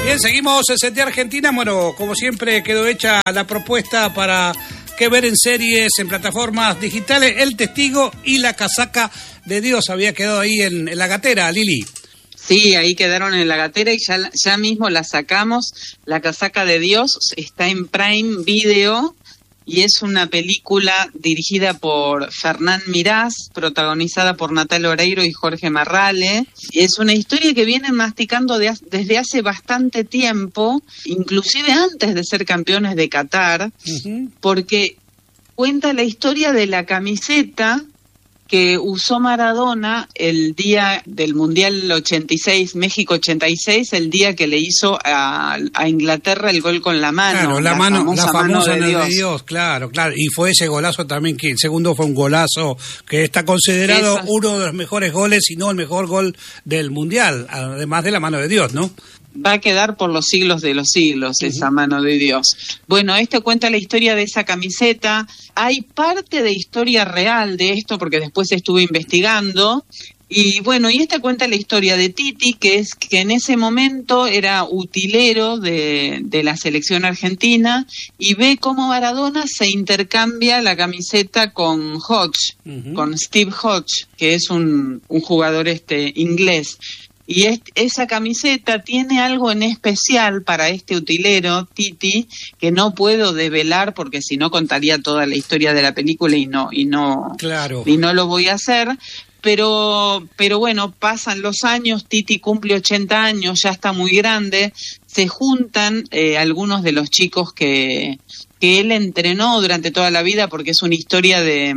Bien, seguimos en CT Argentina. Bueno, como siempre quedó hecha la propuesta para que ver en series, en plataformas digitales, El Testigo y La Casaca de Dios. Había quedado ahí en la gatera, Lili. Sí, ahí quedaron en la gatera y ya mismo la sacamos. La Casaca de Dios está en Prime Video y es una película dirigida por Fernán Mirás, protagonizada por Natalia Oreiro y Jorge Marrale. Es una historia que vienen masticando desde hace bastante tiempo, inclusive antes de ser campeones de Qatar, porque cuenta la historia de la camiseta que usó Maradona el día del Mundial 86, México 86, el día que le hizo a Inglaterra el gol con la mano. Claro, la famosa mano de Dios, claro. Y fue ese golazo también, que el segundo fue un golazo que está considerado uno de los mejores goles, si no el mejor gol del Mundial, además de la mano de Dios, ¿no? Va a quedar por los siglos de los siglos esa mano de Dios. Bueno, esto cuenta la historia de esa camiseta. Hay parte de historia real de esto, porque después estuve investigando. Y bueno, y esta cuenta la historia de Titi, que en ese momento era utilero de la selección argentina, y ve cómo Maradona se intercambia la camiseta con Hodge, con Steve Hodge, que es un jugador inglés. Y esa camiseta tiene algo en especial para este utilero, Titi, que no puedo develar porque si no contaría toda la historia de la película y no lo voy a hacer. Pero bueno, pasan los años, Titi cumple 80 años, ya está muy grande, se juntan algunos de los chicos que él entrenó durante toda la vida, porque es una historia de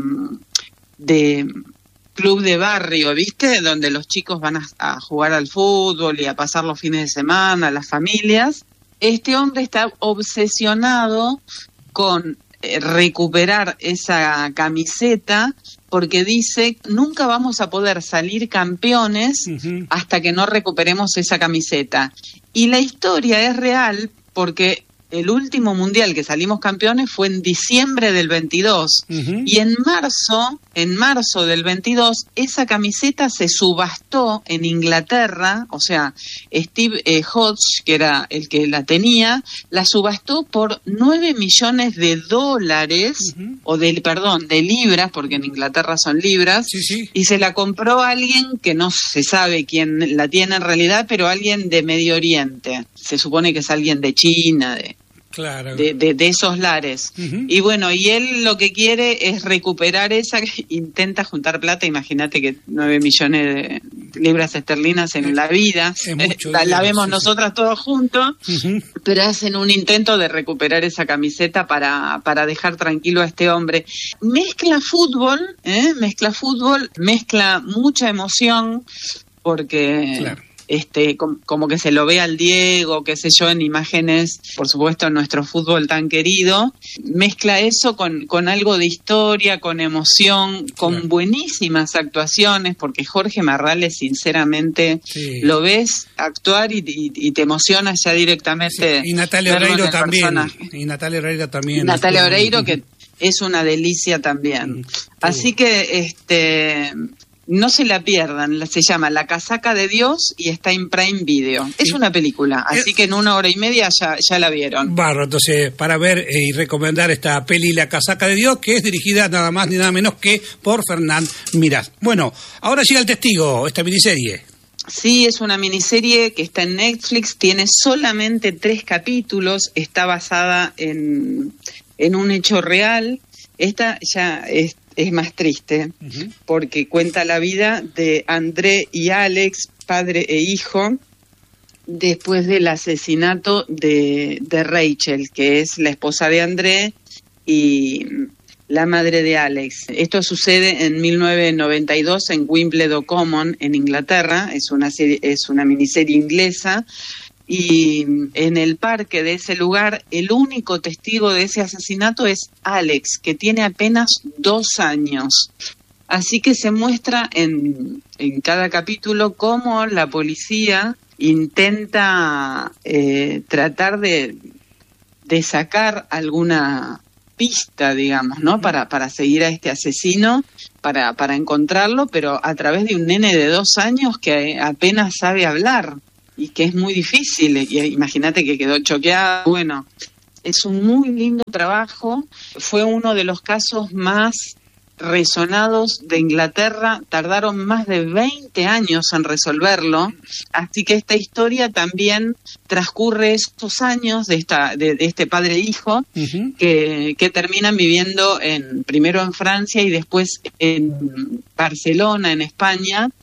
club de barrio, ¿viste? Donde los chicos van a jugar al fútbol y a pasar los fines de semana, las familias. Este hombre está obsesionado con recuperar esa camiseta porque dice, nunca vamos a poder salir campeones hasta que no recuperemos esa camiseta. Y la historia es real porque el último mundial que salimos campeones fue en diciembre del 22 y en marzo del 22 esa camiseta se subastó en Inglaterra, o sea, Steve Hodge, que era el que la tenía, la subastó por $9 millones de libras, porque en Inglaterra son libras, y se la compró a alguien que no se sabe quién la tiene en realidad, pero alguien de Medio Oriente. Se supone que es alguien de China, de esos lares. Y bueno, y él lo que quiere es recuperar intenta juntar plata. Imagínate que 9 millones de libras esterlinas en la vida, la vemos nosotras todos juntos, pero hacen un intento de recuperar esa camiseta para dejar tranquilo a este hombre. Mezcla fútbol, mezcla mucha emoción, porque como que se lo ve al Diego, qué sé yo, en imágenes, por supuesto, en nuestro fútbol tan querido. Mezcla eso con algo de historia, con emoción, con buenísimas actuaciones, porque Jorge Marrale, sinceramente, lo ves actuar y te emocionas ya directamente. Y Natalia Oreiro también. Natalia Oreiro, que es una delicia también. Así que no se la pierdan, se llama La Casaca de Dios y está en Prime Video. Es una película, así que en 1 hora y media ya la vieron. Entonces, para ver y recomendar esta peli La Casaca de Dios, que es dirigida nada más ni nada menos que por Fernán Mirás. Bueno, ahora llega El Testigo, esta miniserie. Sí, es una miniserie que está en Netflix, tiene solamente 3 capítulos, está basada en un hecho real. Esta ya es más triste, porque cuenta la vida de André y Alex, padre e hijo, después del asesinato de Rachel, que es la esposa de André y la madre de Alex. Esto sucede en 1992 en Wimbledon Common, en Inglaterra. Es una miniserie inglesa. Y en el parque de ese lugar, el único testigo de ese asesinato es Alex, que tiene apenas 2 años. Así que se muestra en cada capítulo cómo la policía intenta tratar de sacar alguna pista, digamos, ¿no? Para seguir a este asesino, para encontrarlo, pero a través de un nene de 2 años que apenas sabe hablar. y que es muy difícil, y imagínate que quedó choqueado. Bueno, es un muy lindo trabajo, fue uno de los casos más resonados de Inglaterra, tardaron más de 20 años en resolverlo, así que esta historia también transcurre estos años de este padre e hijo, uh-huh, que terminan viviendo primero en Francia y después en Barcelona, en España,